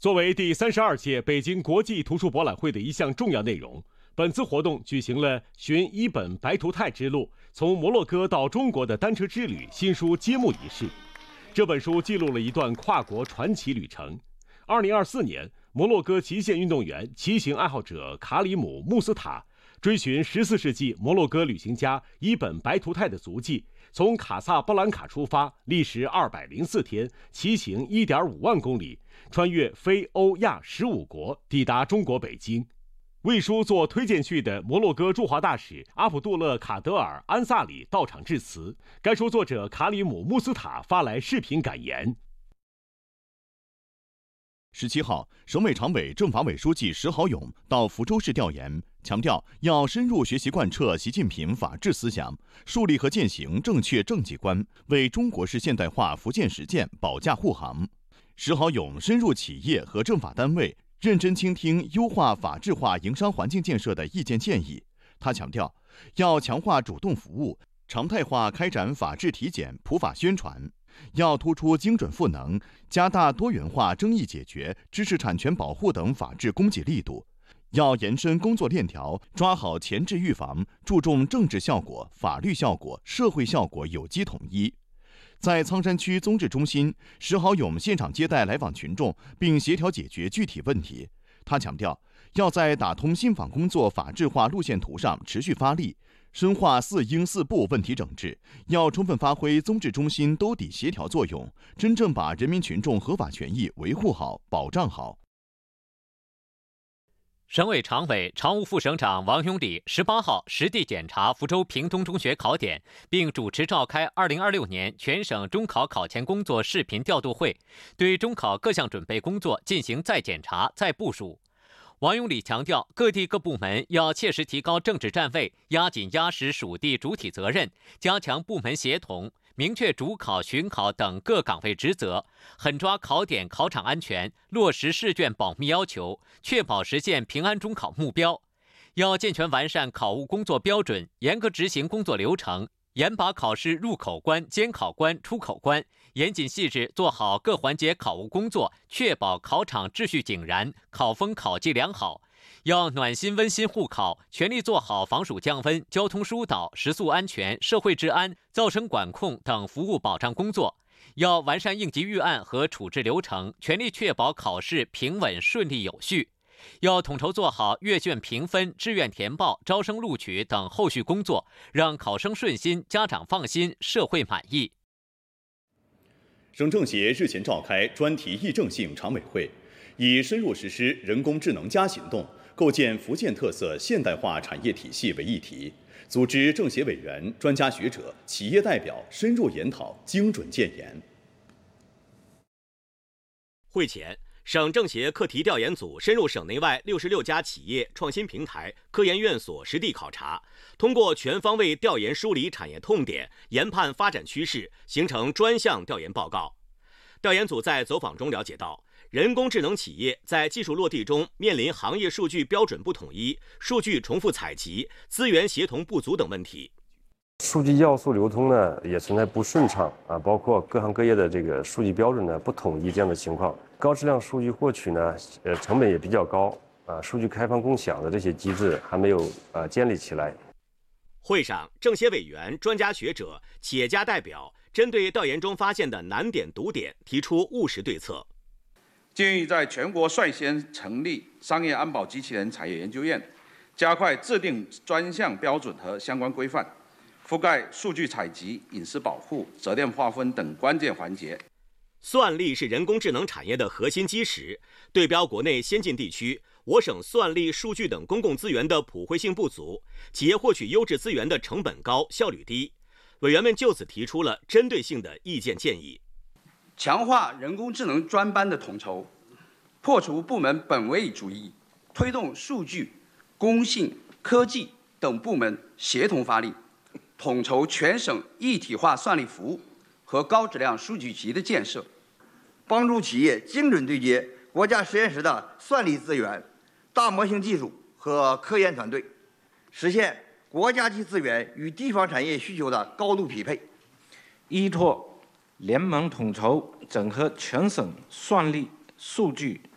作为第32届北京国际图书博览会的一项重要内容，本次活动举行了寻伊本白图泰之路，从摩洛哥到中国的单车之旅新书揭幕仪式。这本书记录了一段跨国传奇旅程。2024年，摩洛哥极限运动员、骑行爱好者卡里姆·穆斯塔追寻14世纪摩洛哥旅行家伊本白图泰的足迹，从卡萨布兰卡出发，历时204天，骑行1.5万公里，穿越非欧亚15国，抵达中国北京。为书做推荐序的摩洛哥驻华大使阿卜杜勒卡德尔安萨里到场致辞。该书作者卡里姆·穆斯塔发来视频感言。 17号，省委常委、政法委书记石豪勇到福州市调研，强调要深入学习贯彻习近平法治思想，树立和践行正确政绩观，为中国式现代化福建实践保驾护航。石豪勇深入企业和政法单位，认真倾听优化法治化营商环境建设的意见建议。他强调，要强化主动服务，常态化开展法治体检、普法宣传。要突出精准赋能，加大多元化争议解决、知识产权保护等法治供给力度。要延伸工作链条，抓好前置预防，注重政治效果、法律效果、社会效果有机统一。在苍山区综治中心，石豪勇现场接待来访群众，并协调解决具体问题。他强调，要在打通信访工作法治化路线图上持续发力，深化4应4不问题整治，要充分发挥综治中心兜底协调作用，真正把人民群众合法权益维护好、保障好。 省委常委、常务副省长王永礼18号实地检查福州平东中学考点，并主持召开2026年全省中考考前工作视频调度会，对中考各项准备工作进行再检查、再部署。王永礼强调，各地各部门要切实提高政治站位，压紧压实属地主体责任，加强部门协同，明确主考、巡考等各岗位职责，狠抓考点考场安全，落实试卷保密要求，确保实现平安中考目标。要健全完善考务工作标准，严格执行工作流程，严把考试入口关、监考关、出口关，严谨细致做好各环节考务工作，确保考场秩序井然，考风考纪良好。要暖心温馨护考，全力做好防暑降温、交通疏导、食宿安全、社会治安、噪声管控等服务保障工作。要完善应急预案和处置流程，全力确保考试平稳顺利有序。要统筹做好阅卷评分、志愿填报、招生录取等后续工作，让考生顺心、家长放心、社会满意。 省政协日前召开专题议政性常委会，以深入实施人工智能加行动，构建福建特色现代化产业体系为议题，组织政协委员、专家学者、企业代表深入研讨，精准建言。 会前，省政协课题调研组深入省内外66家企业、创新平台、科研院所实地考察，通过全方位调研梳理产业痛点，研判发展趋势，形成专项调研报告。调研组在走访中了解到，人工智能企业在技术落地中面临行业数据标准不统一、数据重复采集、资源协同不足等问题。 数据要素流通呢也存在不顺畅啊，包括各行各业的这个数据标准呢不统一这样的情况，高质量数据获取呢成本也比较高啊，数据开放共享的这些机制还没有建立起来。 会上，政协委员、专家学者、企业家代表针对调研中发现的难点堵点提出务实对策， 建议在全国率先成立商业安保机器人产业研究院，加快制定专项标准和相关规范，覆盖数据采集、隐私保护、责任划分等关键环节。 算力是人工智能产业的核心基石。对标国内先进地区，我省算力、数据等公共资源的普惠性不足，企业获取优质资源的成本高、效率低。委员们就此提出了针对性的意见建议， 强化人工智能专班的统筹，破除部门本位主义，推动数据、工信、科技等部门协同发力，统筹全省一体化算力服务和高质量数据集的建设，帮助企业精准对接国家实验室的算力资源、大模型技术和科研团队，实现国家级资源与地方产业需求的高度匹配。 依托联盟统筹整合全省算力、数据、